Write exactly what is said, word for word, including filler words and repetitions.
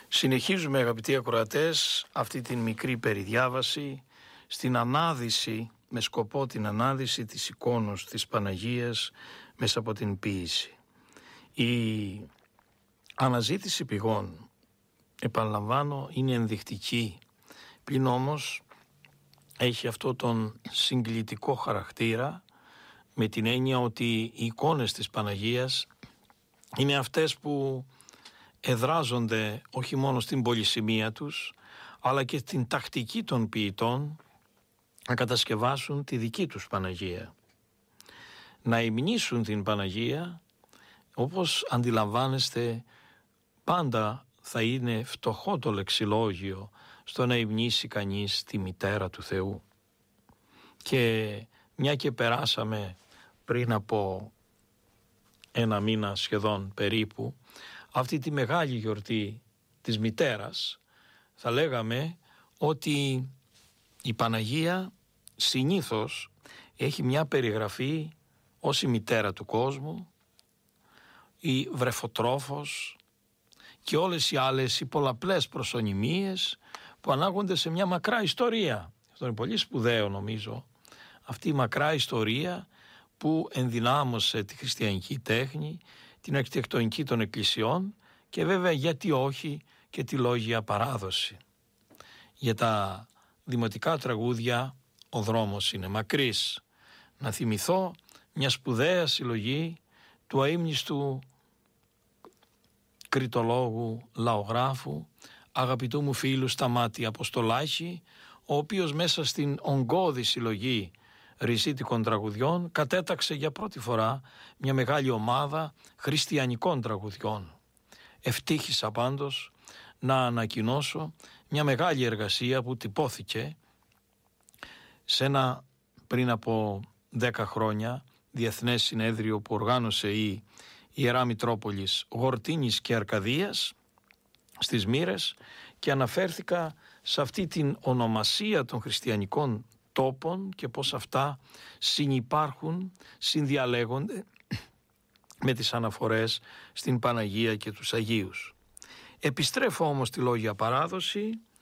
Συνεχίζουμε, αγαπητοί ακροατές, αυτή την μικρή περιδιάβαση στην ανάδυση, με σκοπό την ανάδυση της εικόνος της Παναγίας μέσα από την ποίηση. Η αναζήτηση πηγών, επαναλαμβάνω, είναι ενδεικτική, πλην όμως έχει αυτό τον συγκλητικό χαρακτήρα, με την έννοια ότι οι εικόνες της Παναγίας είναι αυτές που εδράζονται όχι μόνο στην πολυσημεία τους, αλλά και στην τακτική των ποιητών να κατασκευάσουν τη δική τους Παναγία. Να υμνήσουν την Παναγία, όπως αντιλαμβάνεστε, πάντα θα είναι φτωχό το λεξιλόγιο στο να υμνήσει κανείς τη μητέρα του Θεού. Και μια και περάσαμε πριν από ένα μήνα σχεδόν περίπου αυτή τη μεγάλη γιορτή της μητέρας, θα λέγαμε ότι η Παναγία συνήθως έχει μια περιγραφή ως η μητέρα του κόσμου, η βρεφοτρόφος και όλες οι άλλες οι πολλαπλές προσωνυμίες που ανάγονται σε μια μακρά ιστορία. Αυτό είναι πολύ σπουδαίο, νομίζω, αυτή η μακρά ιστορία που ενδυνάμωσε τη χριστιανική τέχνη, την αρχιτεκτονική των εκκλησιών και βέβαια γιατί όχι και τη λόγια παράδοση. Για τα δημοτικά τραγούδια ο δρόμος είναι μακρύς. Να θυμηθώ μια σπουδαία συλλογή του αείμνηστου κριτολόγου λαογράφου, αγαπητού μου φίλου Σταμάτη Αποστολάκη, ο οποίος μέσα στην ογκώδη συλλογή ριζίτικων τραγουδιών κατέταξε για πρώτη φορά μια μεγάλη ομάδα χριστιανικών τραγουδιών. Ευτύχησα πάντως να ανακοινώσω μια μεγάλη εργασία που τυπώθηκε σε ένα πριν από δέκα χρόνια διεθνές συνέδριο που οργάνωσε η Ιερά Μητρόπολης Γορτίνης και Αρκαδίας στις Μοίρες, και αναφέρθηκα σε αυτή την ονομασία των χριστιανικών τόπων και πως αυτά συνυπάρχουν, συνδιαλέγονται με τις αναφορές στην Παναγία και τους Αγίους. Επιστρέφω όμως στη λόγια παράδοση